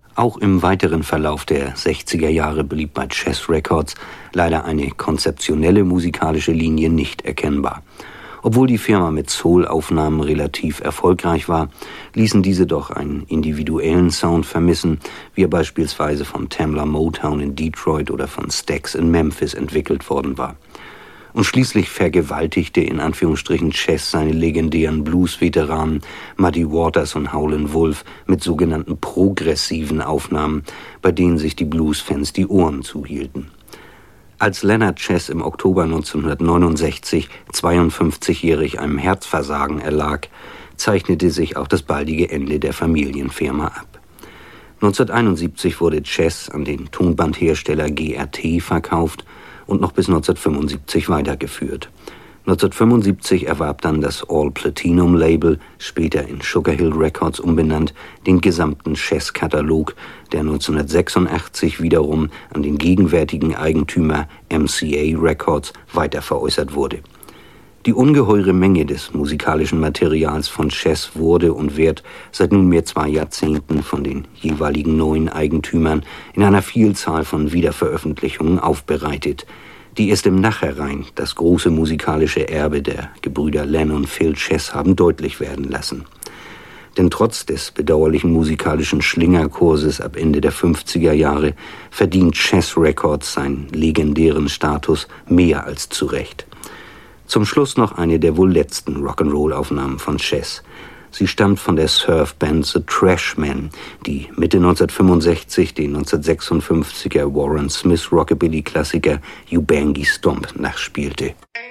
Auch im weiteren Verlauf der 60er Jahre blieb bei Chess Records leider eine konzeptionelle musikalische Linie nicht erkennbar. Obwohl die Firma mit Soul-Aufnahmen relativ erfolgreich war, ließen diese doch einen individuellen Sound vermissen, wie er beispielsweise von Tamla Motown in Detroit oder von Stax in Memphis entwickelt worden war. Und schließlich vergewaltigte in Anführungsstrichen Chess seine legendären Blues-Veteranen Muddy Waters und Howlin' Wolf mit sogenannten progressiven Aufnahmen, bei denen sich die Blues-Fans die Ohren zuhielten. Als Leonard Chess im Oktober 1969 52-jährig einem Herzversagen erlag, zeichnete sich auch das baldige Ende der Familienfirma ab. 1971 wurde Chess an den Tonbandhersteller GRT verkauft und noch bis 1975 weitergeführt. 1975 erwarb dann das All-Platinum-Label, später in Sugar Hill Records umbenannt, den gesamten Chess-Katalog, der 1986 wiederum an den gegenwärtigen Eigentümer MCA Records weiterveräußert wurde. Die ungeheure Menge des musikalischen Materials von Chess wurde und wird seit nunmehr 2 Jahrzehnten von den jeweiligen neuen Eigentümern in einer Vielzahl von Wiederveröffentlichungen aufbereitet, die erst im Nachhinein das große musikalische Erbe der Gebrüder Len und Phil Chess haben deutlich werden lassen. Denn trotz des bedauerlichen musikalischen Schlingerkurses ab Ende der 50er Jahre verdient Chess Records seinen legendären Status mehr als zu Recht. Zum Schluss noch eine der wohl letzten Rock'n'Roll-Aufnahmen von Chess. Sie stammt von der Surfband The Trashmen, die Mitte 1965 den 1956er Warren Smith Rockabilly-Klassiker You Bangy Stomp nachspielte.